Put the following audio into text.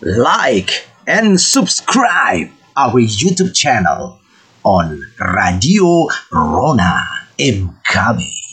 like, and subscribe our YouTube channel on Radio Rona MKB.